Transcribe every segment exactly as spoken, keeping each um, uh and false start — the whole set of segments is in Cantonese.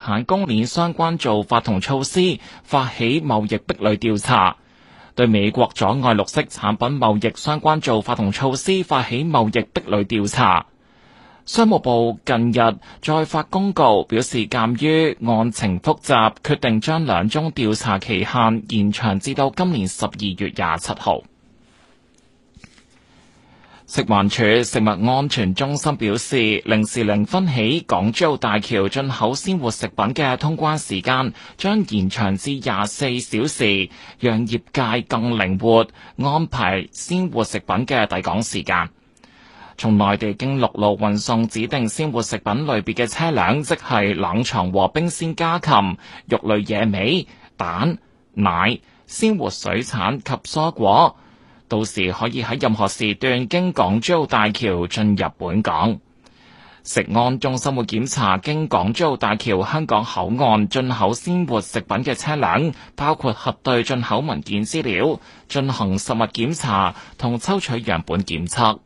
產供鏈相關做法同措施發起貿易壁壘調查，對美國阻礙綠色產品貿易相關做法同措施發起貿易壁壘調查。商務部近日再發公告表示，鑑於案情複雜，決定將兩宗調查期限延長至到今年十二月廿七號。食環署食物安全中心表示，零時零分起，港珠澳大橋進口鮮活食品嘅通關時間將延長至廿四小時，讓業界更靈活安排鮮活食品嘅抵港時間。從內地經陸路運送指定鮮活食品類別嘅車輛，即係冷藏和冰鮮家禽、肉類野味、蛋、奶、鮮活水產及蔬果，到時可以喺任何時段經港珠澳大橋進入本港。食安中心會檢查經港珠澳大橋香港口岸進口鮮活食品嘅車輛，包括核對進口文件資料、進行實物檢查同抽取樣本檢測。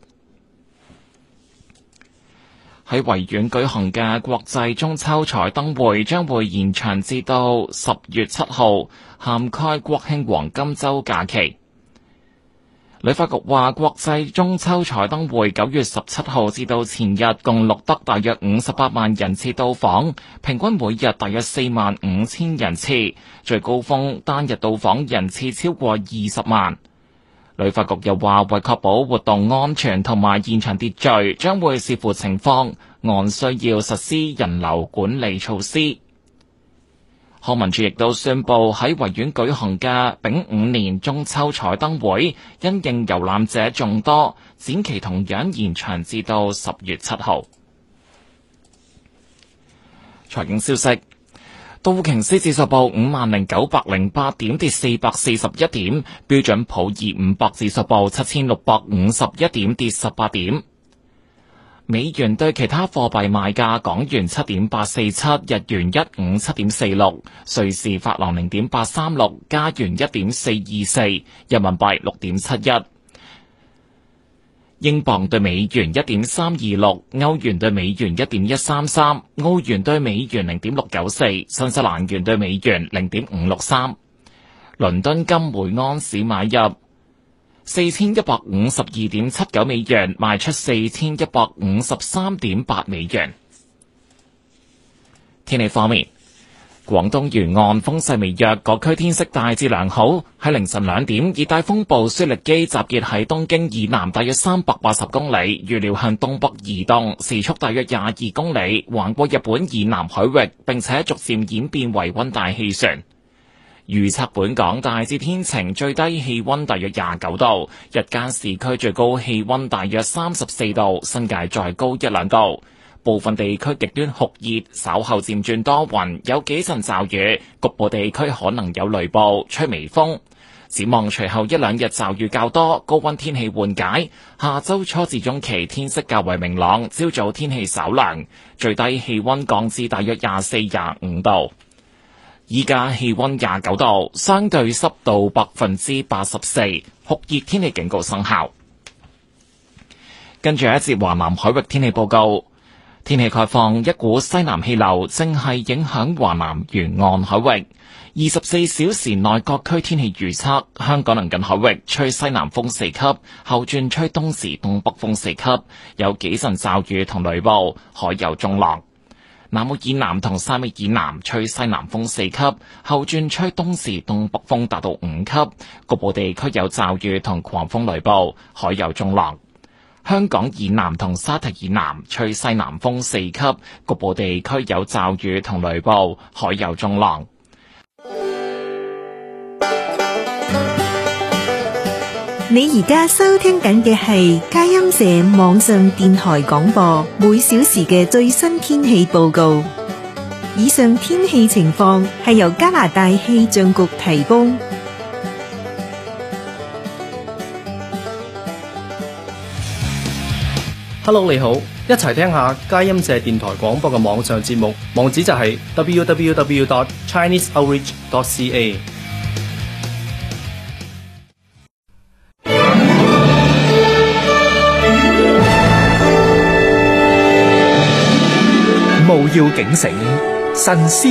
喺維園舉行嘅國際中秋彩燈會將會延長至到十月七號，涵蓋國慶黃金週假期。旅發局話，國際中秋彩燈會九月十七號至到前日共錄得大約五十八萬人次到訪，平均每日大約四萬五千人次，最高峰單日到訪人次超過二十萬。旅發局又話，為確保活動安全同埋現場秩序，將會視乎情況，按需要實施人流管理措施。康文署亦都宣布喺維園舉行嘅丙午年中秋彩燈會，因應遊覽者眾多，展期同樣延長至到十月七號。財經消息。道瓊斯指數報五萬零九百零八點，跌四百四十一點；標準普爾五百指數報七千六百五十一點，跌十八點。美元對其他貨幣賣價：港元七點八四七，日元一五七點四六，瑞士法郎零點八三六，加元一點四二四，人民幣六點七一。英鎊對美元一點三二六，歐元對美元一點一三三，澳元對美元零點六九四，新西蘭元對美元零點五六三。倫敦金每安士買入四千一百五十二點七九美元，賣出四千一百五十三點八美元。天氣方面，廣東沿岸風勢微弱，各區天色大致良好。喺凌晨兩點，熱帶風暴舒力基集結喺東京以南大約三百八十公里，預料向東北移動，時速大約廿二公里，橫過日本以南海域，並且逐漸演變為溫帶氣旋。預測本港大致天晴，最低氣溫大約廿九度，日間市區最高氣溫大約三十四度，新界再高一兩度。部分地區極端酷熱，稍後漸轉多雲，有幾陣驟雨，局部地區可能有雷暴，吹微風。展望隨後一兩日驟雨較多，高溫天氣緩解。下周初至中期天色較為明朗，朝早天氣稍涼，最低氣溫降至大約廿四、廿五度。依家氣溫廿九度，相對濕度百分之八十四，酷熱天氣警告生效。跟住一節華南海域天氣報告。天氣概況，一股西南氣流正係影響華南沿岸海域。二十四小時內各區天氣預測：香港鄰近海域吹西南風四級，後轉吹東時東北風四級，有幾陣驟雨同雷暴，海有中浪。南澳以南同汕尾以南吹西南風四級，後轉吹東時東北風達到五級，局部地區有驟雨同狂風雷暴，海有中浪。香港以南同沙堤以南吹西南風四級，局部地區有驟雨同雷暴，海有中浪。 你而家收聽緊嘅係佳音社網上電台廣播，每小時嘅最新天氣報告。以上天氣情況係由加拿大氣象局提供。 Hello， 你好，一齊聽下佳音社電台廣播嘅網上節目，網址就係 double-u double-u double-u dot chinese outreach dot c a。 務要警醒，慎思